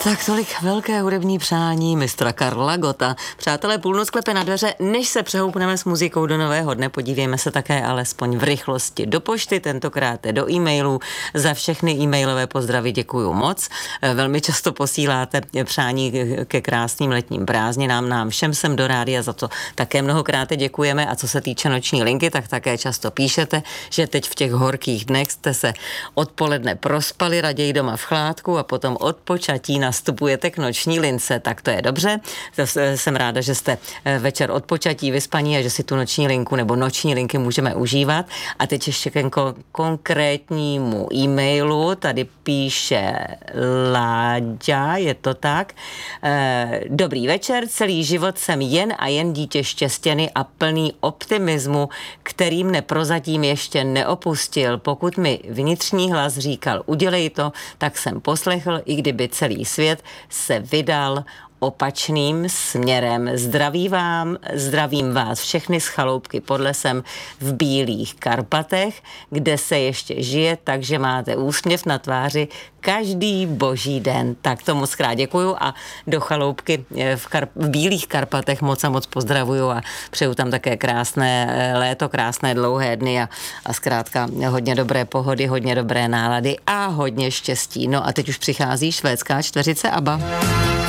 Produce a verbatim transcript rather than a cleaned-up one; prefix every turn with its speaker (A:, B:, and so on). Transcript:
A: Tak tolik velké hudební přání mistra Karla Gotta. Přátelé, půlnoc klepe na dveře, než se přehoupneme s muzikou do nového dne, podívejme se také alespoň v rychlosti do pošty, tentokrát do e-mailů. Za všechny e-mailové pozdravy děkuju moc. Velmi často posíláte přání ke krásným letním prázdninám, nám všem sem do rádia, za to také mnohokrát děkujeme. A co se týče noční linky, tak také často píšete, že teď v těch horkých dnech jste se odpoledne prospali, raději doma v chládku a potom odpočatí nastupujete k noční lince, tak to je dobře. Jsem ráda, že jste večer odpočatí, vyspaní a že si tu noční linku nebo noční linky můžeme užívat. A teď ještě k konkrétnímu e-mailu. Tady píše Láďa, je to tak. Dobrý večer, celý život jsem jen a jen dítě štěstěny a plný optimismu, který mne prozatím ještě neopustil. Pokud mi vnitřní hlas říkal, udělej to, tak jsem poslechl, i kdyby celý svět se vydal opačným směrem. Zdraví vám, zdravím vás všechny z chaloupky pod lesem v Bílých Karpatech, kde se ještě žije, takže máte úsměv na tváři každý boží den. Tak to moc krát děkuju a do chaloupky v, Kar- v Bílých Karpatech moc a moc pozdravuju a přeju tam také krásné léto, krásné dlouhé dny a, a zkrátka hodně dobré pohody, hodně dobré nálady a hodně štěstí. No a teď už přichází švédská čtveřice ABBA.